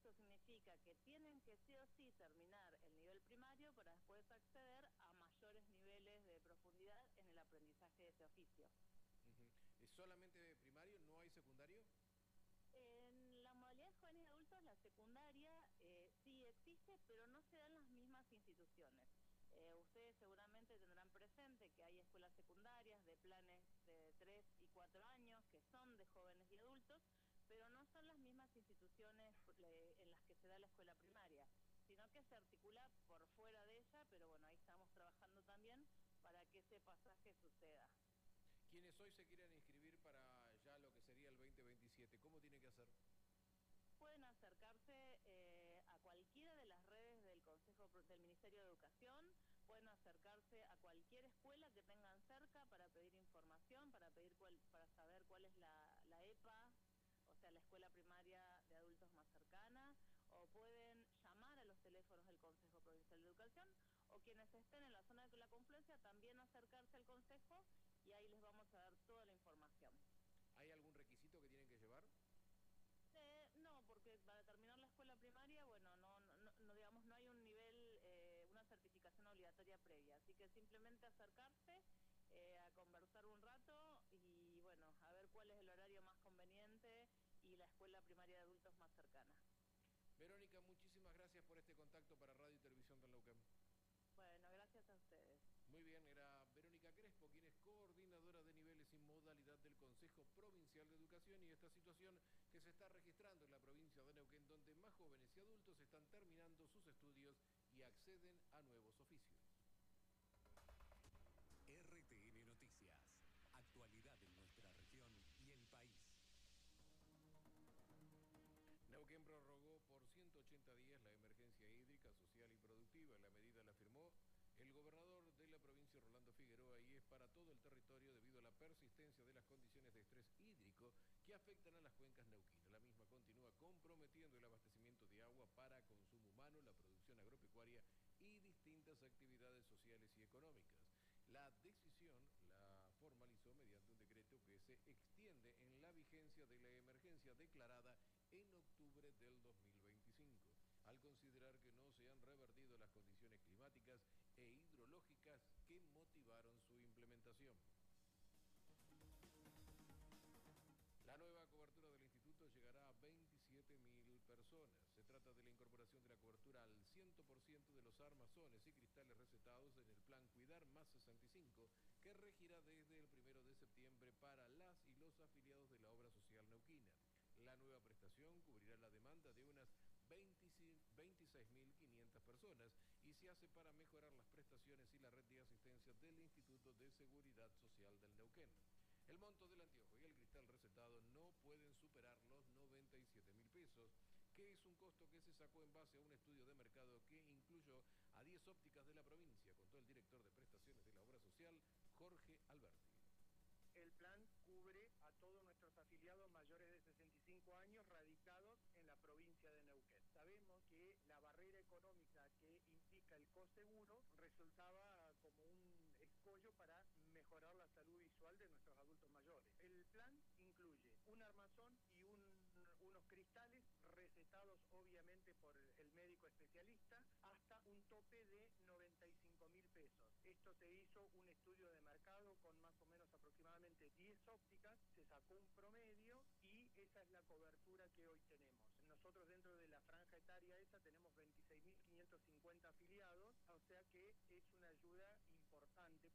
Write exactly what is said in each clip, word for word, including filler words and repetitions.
Esto significa que tienen que sí o sí terminar el nivel primario para después acceder a mayores niveles de profundidad en el aprendizaje de ese oficio. Uh-huh. ¿Es solamente primario? ¿No hay secundario? En la modalidad de jóvenes y adultos, la secundaria eh, sí existe, pero no se dan en las mismas instituciones. Eh, ustedes seguramente tendrán presente que hay escuelas secundarias de planes de tres y cuatro años que son de jóvenes y adultos, pero no son las mismas instituciones eh, en las que se da la escuela primaria, sino que se articula por fuera de ella, pero bueno, ahí estamos trabajando también para que ese pasaje suceda. Quienes hoy se quieran inscribir para ya lo que sería el veinte veintisiete, ¿cómo tienen que hacer? Pueden acercarse eh, a cualquiera de las redes del Consejo del Ministerio de Educación, pueden acercarse a cualquier escuela que tengan cerca para pedir información, para pedir cuál, para saber cuál es la, la E P A, o sea, la escuela primaria de adultos más cercana, o pueden llamar a los teléfonos del Consejo Provincial de Educación, o quienes estén en la zona de la confluencia también acercarse al Consejo y ahí les vamos a dar toda la información. ¿Hay algún requisito que tienen que llevar? Eh, no, porque para terminar la escuela primaria, bueno, no, no, no digamos, no hay un nivel, eh, una certificación obligatoria previa, así que simplemente acercarse eh, a conversar un rato y, bueno, a ver cuál es el horario más conveniente y la escuela primaria de adultos más cercana. Verónica, muchísimas gracias por este contacto para Radio y Televisión de Neuquén. Bueno, gracias a ustedes. Muy bien, era Verónica Crespo, quien es coordinadora de niveles y modalidad del Consejo Provincial de Educación, y esta situación que se está registrando en la provincia de Neuquén, donde más jóvenes y adultos están terminando sus estudios y acceden a nuevos oficios. R T N Noticias, actualidad en nuestra región y el país. Neuquén prorrogó por ciento ochenta días la emergencia hídrica, social y productiva. La medida la firmó el gobernador de la provincia, Rolando Figueroa, y es para todo el territorio debido a la persistencia de las condiciones de estrés hídrico que afectan a las cuencas neuquinas. La misma continúa comprometiendo el abastecimiento de agua para consumo humano, la producción agropecuaria y distintas actividades sociales y económicas. La decisión la formalizó mediante un decreto que se extiende en la vigencia de la emergencia declarada en octubre del dos mil veinticinco, al considerar que no se han revertido las condiciones climáticas e hidrológicas que motivaron su implementación. La nueva cobertura del instituto llegará a veintisiete mil personas. Se trata de la incorporación de la cobertura al cien por ciento de los armazones y cristales recetados en el plan Cuidar Más sesenta y cinco, que regirá desde el primero de septiembre para las y los afiliados de la obra social neuquina. La nueva prestación cubrirá la demanda de unas veintiséis mil quinientas personas y se hace para mejorar las prestaciones y la red de asistencia del Instituto de Seguridad Social del Neuquén. El monto del anteojo y el cristal recetado no pueden superar los noventa y siete mil pesos, que es un costo que se sacó en base a un estudio de mercado que incluyó a diez ópticas de la provincia, contó el director de prestaciones de la obra social, Jorge Alberti. El plan cubre a todos nuestros afiliados mayores de sesenta y cinco años radicados en la provincia de Neuquén. Sabemos que la barrera económica que implica el coseguro resultaba como un escollo para mejorar la salud visual de nuestros adultos mayores. El plan incluye un armazón y un, unos cristales recetados obviamente por el médico especialista hasta un tope de noventa y cinco mil pesos. Esto se hizo un estudio de mercado con más o menos aproximadamente diez ópticas, se sacó un promedio y esa es la cobertura que hoy tenemos. Nosotros dentro de la franja etaria esa tenemos veintiséis mil quinientos cincuenta afiliados, o sea que es una ayuda importante.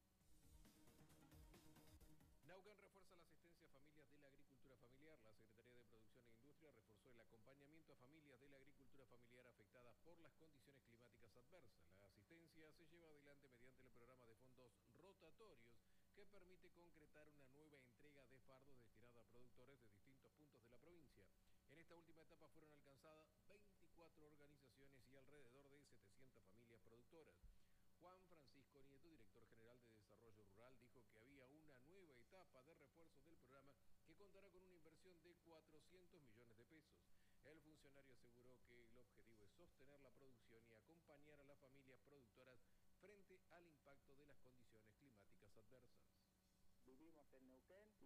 Neuquén refuerza la asistencia a familias de la agricultura familiar. La Secretaría de Producción e Industria reforzó el acompañamiento a familias de la agricultura familiar afectadas por las condiciones climáticas adversas. La asistencia se lleva adelante mediante el programa de fondos rotatorios que permite concretar una nueva entrega de fardos destinada a productores de distintos puntos de la provincia. En esta última etapa fueron alcanzadas veinticuatro organizaciones y alrededor de setecientas familias productoras. Juan Francisco Nieto, director general de Desarrollo Rural, dijo que había una nueva etapa de refuerzo del programa que contará con una inversión de cuatrocientos millones de pesos. El funcionario aseguró que el objetivo es sostener la producción y acompañar a las familias productoras frente al impacto de las condiciones climáticas adversas. Vivimos en Neuquén